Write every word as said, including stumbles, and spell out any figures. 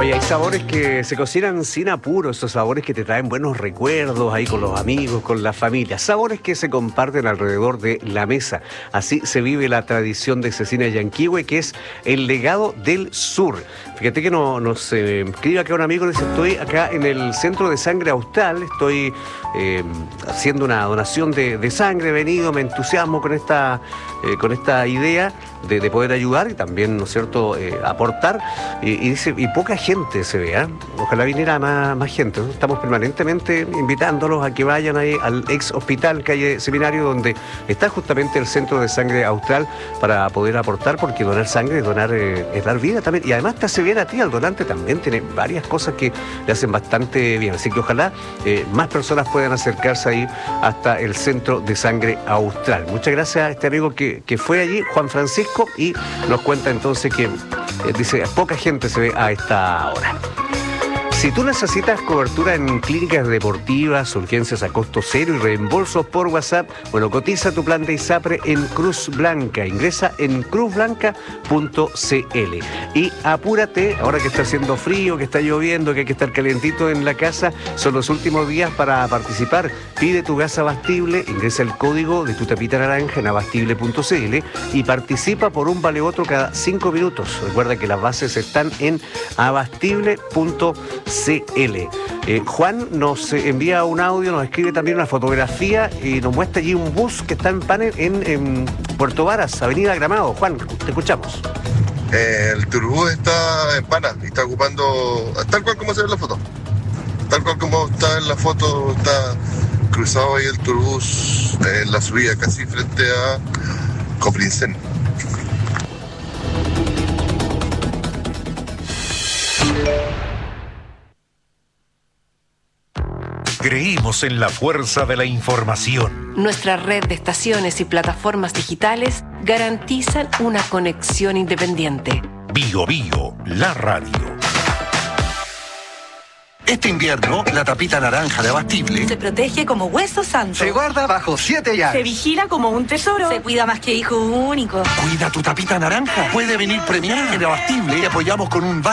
Oye, hay sabores que se cocinan sin apuro, esos sabores que te traen buenos recuerdos ahí con los amigos, con la familia, sabores que se comparten alrededor de la mesa. Así se vive la tradición de Cecina Yanquihue, que es el legado del sur. Fíjate que no, nos eh, escribe acá un amigo, dice, estoy acá en el Centro de Sangre Austral, estoy eh, haciendo una donación de, de sangre, he venido, me entusiasmo con esta, eh, con esta idea de, de poder ayudar y también, ¿no es cierto?, eh, aportar. Y, y dice, y poca gente se vea, ¿eh? Ojalá viniera más, más gente, ¿no? Estamos permanentemente invitándolos a que vayan ahí al ex hospital calle Seminario, donde está justamente el Centro de Sangre Austral, para poder aportar, porque donar sangre es donar, eh, es dar vida también, y además te hace bien a ti, al donante también tiene varias cosas que le hacen bastante bien, así que ojalá eh, más personas puedan acercarse ahí hasta el Centro de Sangre Austral. Muchas gracias a este amigo que, que fue allí, Juan Francisco, y nos cuenta entonces que eh, dice, poca gente se ve a esta hora. Si tú necesitas cobertura en clínicas deportivas, urgencias a costo cero y reembolsos por WhatsApp, bueno, cotiza tu plan de ISAPRE en Cruz Blanca. Ingresa en cruz blanca punto c l. Y apúrate, ahora que está haciendo frío, que está lloviendo, que hay que estar calientito en la casa, son los últimos días para participar. Pide tu gas abastible, ingresa el código de tu tapita naranja en abastible punto c l y participa por un vale otro cada cinco minutos. Recuerda que las bases están en abastible punto c l. Eh, Juan nos envía un audio, nos escribe también una fotografía y nos muestra allí un bus que está en panel en, en Puerto Varas, Avenida Gramado. Juan, te escuchamos. Eh, el turbús está en pana y está ocupando tal cual como se ve en la foto. Tal cual como está en la foto, está cruzado ahí el turbús en la subida casi frente a Coprincén. Creímos en la fuerza de la información. Nuestra red de estaciones y plataformas digitales garantizan una conexión independiente. Bio Bio, la radio. Este invierno, la tapita naranja de Abastible se protege como hueso santo. se guarda bajo siete llaves. Se vigila como un tesoro. Se cuida más que hijo único. Cuida tu tapita naranja. Puede venir premiada. En Abastible te apoyamos con un